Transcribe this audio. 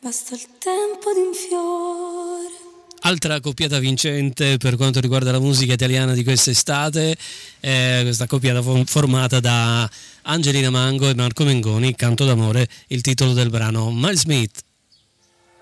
Basta il tempo di un fiore. Altra coppiata vincente per quanto riguarda la musica italiana di quest'estate, questa coppiata formata da Angelina Mango e Marco Mengoni, Canto d'amore, il titolo del brano. Miles Smith